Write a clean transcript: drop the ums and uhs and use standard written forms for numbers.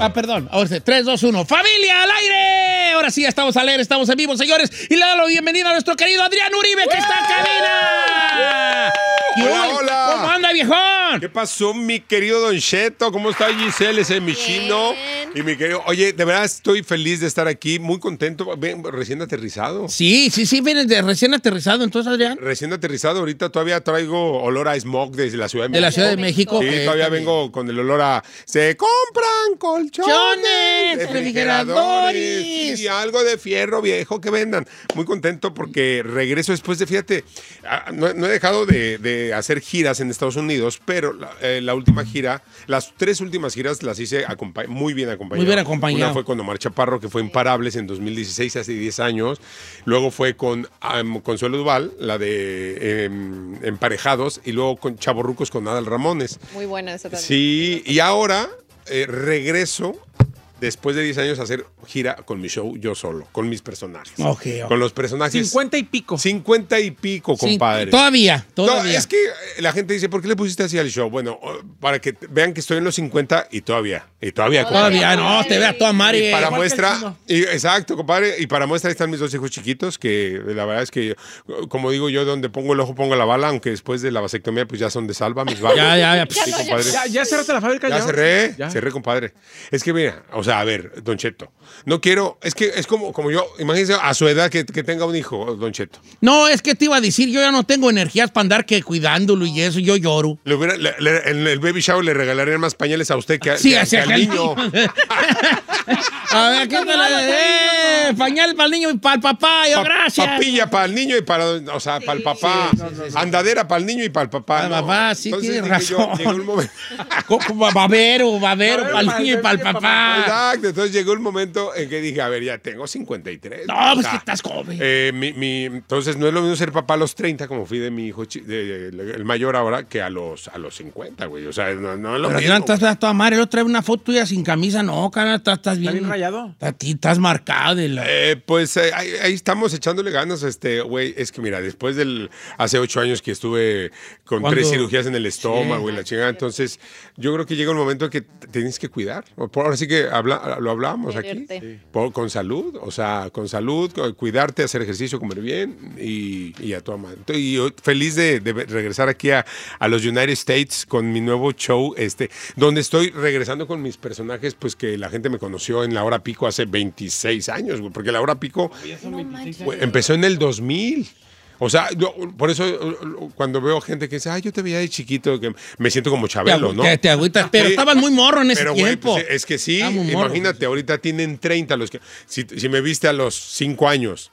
Perdón. Ahora sí, 3, 2, 1. ¡Familia al aire! Ahora sí, estamos al aire, estamos en vivo, señores. Y le doy la bienvenida a nuestro querido Adrián Uribe, que está en cabina. Hola. ¿Cómo anda, viejón? ¿Qué pasó, mi querido Don Cheto? ¿Cómo está Giselle, ese mi chino? Y mi querido... Oye, de verdad estoy feliz de estar aquí, muy contento. Ven, recién aterrizado. Sí, vienes de recién aterrizado, entonces, Adrián. Recién aterrizado. Ahorita todavía traigo olor a smog desde la Ciudad de México. De la Ciudad de México. Sí, todavía vengo con el olor a... Se compran colchones, refrigeradores y algo de fierro viejo que vendan. Muy contento porque regreso después de... Fíjate, no he dejado de hacer giras en Estados Unidos, pero la última gira, las 3 últimas giras las hice muy bien acompañado. Muy bien acompañado. Una fue con Omar Chaparro, que fue Imparables en 2016, hace 10 años. Luego fue con Consuelo Duval, la de Emparejados, y luego con Chavorrucos con Adal Ramones. Muy buena esa también. Sí, y ahora regreso después de 10 años a hacer gira con mi show yo solo, con mis personajes. Okay. Con los personajes. 50 y pico. 50 y pico, compadre. Sí, todavía. No, es que la gente dice, ¿por qué le pusiste así al show? Bueno, para que vean que estoy en los 50 y todavía. Todavía, no, te vea toda Mari. Y para muestra, exacto, compadre, y para muestra ahí están mis 2 hijos chiquitos, que la verdad es que, como digo yo, donde pongo el ojo pongo la bala, aunque después de la vasectomía pues ya son de salva mis balas. Ya. Sí, compadre. ¿Ya cerraste la fábrica? Ya cerré, compadre. Es que mira, o sea, a ver, Don Cheto, no quiero, es que es como yo, imagínese a su edad que tenga un hijo, Don Cheto. No, es que te iba a decir, yo ya no tengo energías para andar cuidándolo y eso, yo lloro. En el baby shower le regalarían más pañales a usted que al niño. A ver, ¿qué te la pañal para el niño y para el papá? Yo, gracias. Papilla para el niño y para el papá. Sí. Andadera para el niño y para el papá. Para el papá, sí, entonces, tienes razón. Llegó un momento. Babero para el niño y para el papá. Exacto, entonces llegó un momento en que dije, a ver, ya tengo 53. No, pues que estás joven. Entonces no es lo mismo ser papá a los 30, como fui de mi hijo, el mayor ahora, que a los 50, güey. O sea, no es lo Pero mismo. estás toda madre, él trae una foto tuya sin camisa, no, cara, estás bien. ¿Está bien rayado? Estás marcado de la... Pues ahí estamos echándole ganas, güey. Es que mira, después hace 8 años que estuve con 3 cirugías en el estómago y la chingada, entonces yo creo que llega un momento que tienes que cuidar. Ahora sí que lo hablábamos aquí. Con salud, o sea, cuidarte, hacer ejercicio, comer bien y a tu madre. Y yo feliz de regresar aquí a los United States con mi nuevo show, donde estoy regresando con mis personajes, pues que la gente me conoció en La Hora Pico hace 26 años, güey, porque La Hora Pico empezó en el 2000. O sea, por eso cuando veo gente que dice, yo te veía de chiquito, que me siento como Chabelo, ¿no? Te agüitas, pero estabas muy morro en ese tiempo. Pues, es que sí, imagínate, ahorita tienen 30 los que... Si me viste a los 5 años